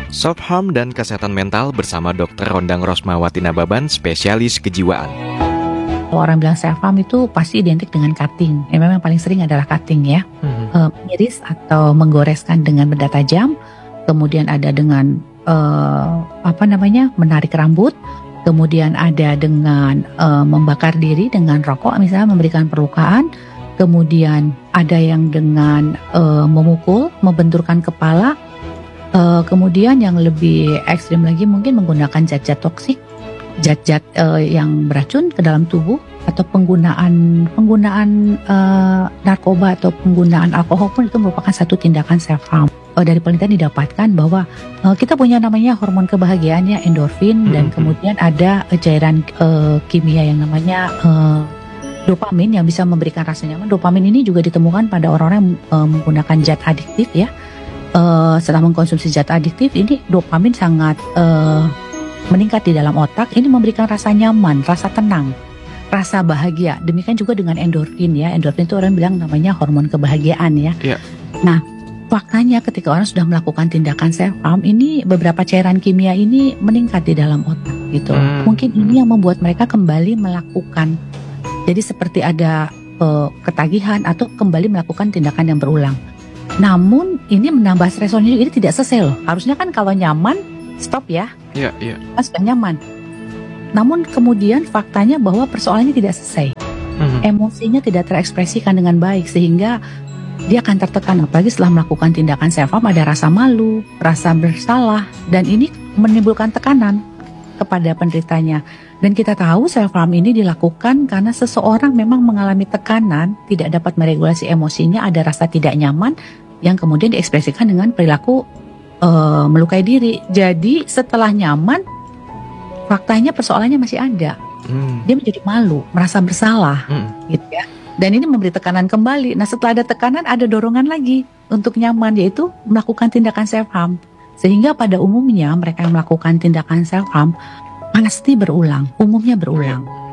Self-harm dan kesehatan mental bersama Dr. Rondang Rosmawati Nababan, spesialis kejiwaan. Kalau orang bilang self-harm itu pasti identik dengan cutting. Memang yang paling sering adalah cutting ya. Mengiris atau menggoreskan dengan benda tajam. Kemudian ada dengan menarik rambut. Kemudian ada dengan membakar diri dengan rokok, misalnya memberikan perlukaan. Kemudian ada yang dengan memukul, membenturkan kepala. Kemudian yang lebih ekstrim lagi mungkin menggunakan zat-zat toksik, zat-zat yang beracun ke dalam tubuh, atau penggunaan narkoba atau penggunaan alkohol pun itu merupakan satu tindakan self-harm. Dari penelitian didapatkan bahwa kita punya namanya hormon kebahagiaan ya, endorfin, dan kemudian ada cairan kimia yang namanya dopamin yang bisa memberikan rasa nyaman. Dopamin ini juga ditemukan pada orang-orang yang menggunakan zat adiktif ya. Setelah mengkonsumsi zat adiktif ini, dopamin sangat meningkat di dalam otak. Ini memberikan rasa nyaman, rasa tenang, rasa bahagia. Demikian juga dengan endorfin ya. Endorfin itu orang bilang namanya hormon kebahagiaan ya. Yeah. Nah, faktanya ketika orang sudah melakukan tindakan self-harm, ini beberapa cairan kimia ini meningkat di dalam otak gitu. Mungkin ini yang membuat mereka kembali melakukan. Jadi seperti ada ketagihan atau kembali melakukan tindakan yang berulang. Namun ini menambah stresnya juga, ini tidak selesai loh. Harusnya kan kalau nyaman stop ya. Iya, iya. Sudah nyaman. Namun kemudian faktanya bahwa persoalannya tidak selesai. Emosinya tidak terekspresikan dengan baik sehingga dia akan tertekan. Apalagi setelah melakukan tindakan self-harm ada rasa malu, rasa bersalah, dan ini menimbulkan tekanan kepada penderitanya. Dan kita tahu self-harm ini dilakukan karena seseorang memang mengalami tekanan, tidak dapat meregulasi emosinya, ada rasa tidak nyaman yang kemudian diekspresikan dengan perilaku melukai diri. Jadi setelah nyaman, faktanya persoalannya masih ada. Dia menjadi malu, merasa bersalah, gitu ya. Dan ini memberi tekanan kembali. Nah, setelah ada tekanan, ada dorongan lagi untuk nyaman, yaitu melakukan tindakan self-harm. Sehingga pada umumnya mereka yang melakukan tindakan self-harm pasti berulang, umumnya berulang.